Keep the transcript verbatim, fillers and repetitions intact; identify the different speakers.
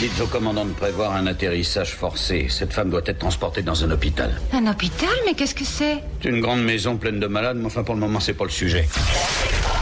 Speaker 1: Dites au commandant de prévoir un atterrissage forcé. Cette femme doit être transportée dans un hôpital.
Speaker 2: Un hôpital? Mais qu'est-ce que c'est?
Speaker 1: C'est une grande maison pleine de malades, mais enfin pour le moment c'est pas le sujet.